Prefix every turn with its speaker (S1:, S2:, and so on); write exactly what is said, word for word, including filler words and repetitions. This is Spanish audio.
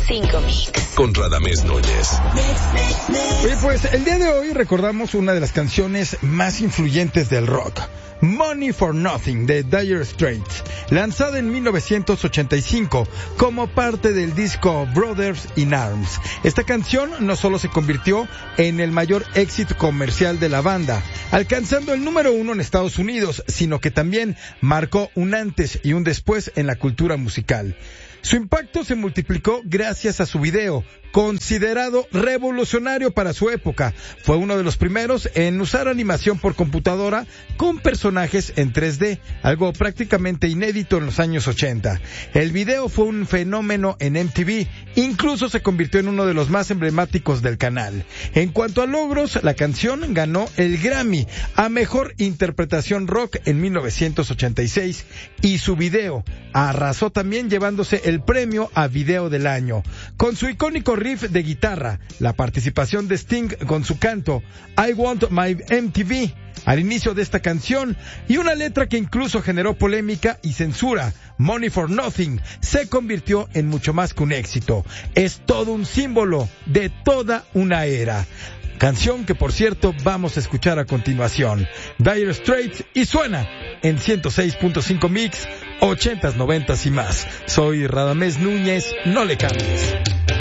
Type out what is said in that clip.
S1: cinco Mix.
S2: Con Radamés Núñez.
S3: Oye, pues el día de hoy recordamos una de las canciones más influyentes del rock. Money for Nothing de Dire Straits, lanzada en mil novecientos ochenta y cinco como parte del disco Brothers in Arms. Esta canción no solo se convirtió en el mayor éxito comercial de la banda, alcanzando el número uno en Estados Unidos, sino que también marcó un antes y un después en la cultura musical. Su impacto se multiplicó gracias a su video, considerado revolucionario para su época. Fue uno de los primeros en usar animación por computadora con personajes en tres D, algo prácticamente inédito en los años ochenta. El video fue un fenómeno en M T V, incluso se convirtió en uno de los más emblemáticos del canal. En cuanto a logros, la canción ganó el Grammy a Mejor Interpretación Rock en mil novecientos ochenta y seis y su video arrasó también llevándose el premio a Video del Año. Con su icónico riff de guitarra, la participación de Sting con su canto I Want My M T V al inicio de esta canción y una letra que incluso generó polémica y censura, Money for Nothing se convirtió en mucho más que un éxito. Es todo un símbolo de toda una era. Canción que, por cierto, vamos a escuchar a continuación. Dire Straits y suena en ciento seis punto cinco Mix, ochentas, noventas y más. Soy Radamés Núñez, no le cambies.